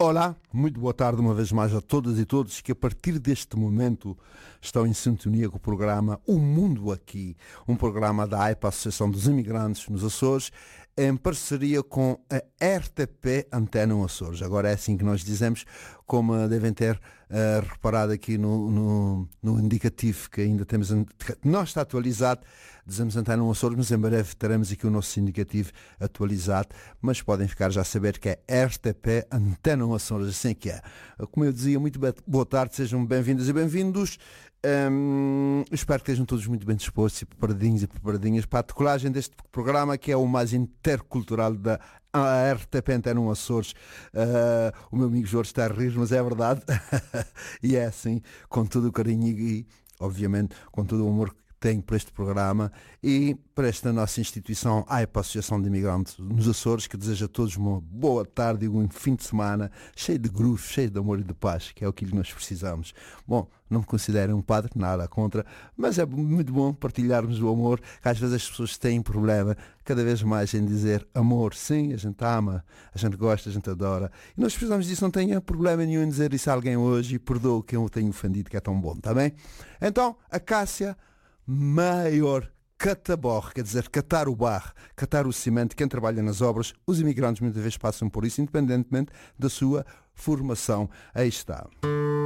Olá, muito boa tarde uma vez mais a todas e todos que a partir deste momento estão em sintonia com o programa O Mundo Aqui, um programa da AIPA, Associação dos Imigrantes nos Açores, em parceria com a RTP Antena Açores. Agora é assim que nós dizemos, como devem ter reparado aqui no indicativo que ainda temos, não está atualizado, dizemos Antena Açores, mas em breve teremos aqui o nosso indicativo atualizado, mas podem ficar já a saber que é RTP Antena Açores, assim que é. Como eu dizia, muito boa tarde, sejam bem-vindas e bem-vindos. Espero que estejam todos muito bem dispostos e preparadinhas para a decolagem deste programa que é o mais intercultural da RTP Antena Açores. O meu amigo Jorge está a rir, mas é verdade. E é assim, com todo o carinho e obviamente com todo o amor que tenho para este programa e para esta nossa instituição AIPA, Associação de Imigrantes nos Açores, que deseja a todos uma boa tarde e um fim de semana cheio de groove, cheio de amor e de paz, que é o que nós precisamos. Bom, não me considero um padre, nada contra, mas é muito bom partilharmos o amor, que às vezes as pessoas têm problema cada vez mais em dizer amor. Sim, a gente ama, a gente gosta, a gente adora. E nós precisamos disso, não tenha problema nenhum em dizer isso a alguém hoje e perdoa quem eu tenho ofendido, que é tão bom, está bem? Então, a Cássia maior cataborre, quer dizer, catar o barro, catar o cimento, quem trabalha nas obras, os imigrantes muitas vezes passam por isso, independentemente da sua formação. Aí está.